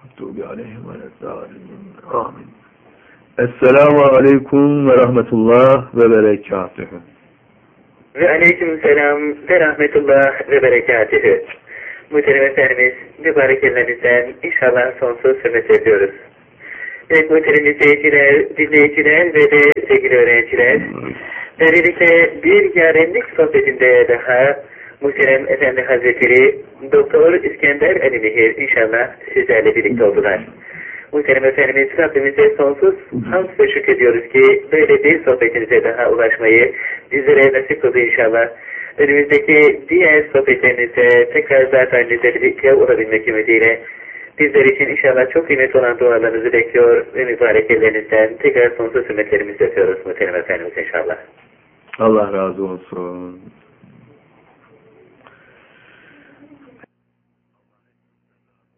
Mağdubi aleyhim ve leddâlin. Amin. Esselamu aleyküm ve rahmetullah ve berekatühü. Ve aleykümselam ve rahmetullah ve berekatühü. Muhterem Efendimiz, mübarek ellerinizden inşallah sonsuz hürmet ediyoruz. Evet muhterem izleyiciler, dinleyiciler ve de sevgili öğrenciler, böylelikle bir yarenlik sohbetinde daha muhterem Efendi Hazretleri Doktor İskender Ali Mihir inşallah sizlerle birlikte oldular. Muhterem Efendimiz, Rabbimize sonsuz hamd ve şükrediyoruz ki böyle bir sohbetinize daha ulaşmayı bizlere nasip kıldı inşallah. Önümüzdeki diğer sohbetlerinize tekrar zaten birlikte olabilmek ümidiyle bizler için inşallah çok kıymetli olan dualarınızı bekliyor ve mübarek ellerinizden tekrar sonsuz hürmetlerimizi yapıyoruz Muhterem Efendimiz inşallah. Allah razı olsun.